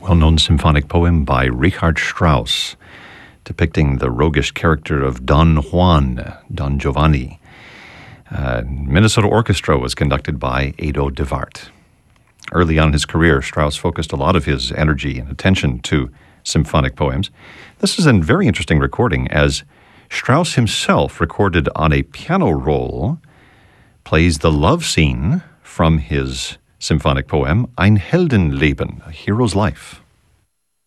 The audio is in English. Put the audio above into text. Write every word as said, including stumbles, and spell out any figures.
well-known symphonic poem by Richard Strauss, depicting the roguish character of Don Juan, Don Giovanni. Uh, Minnesota Orchestra was conducted by Ado DeVart. Early on in his career, Strauss focused a lot of his energy and attention to symphonic poems. This is a very interesting recording, as Strauss himself, recorded on a piano roll, plays the love scene from his symphonic poem, Ein Heldenleben, A Hero's Life.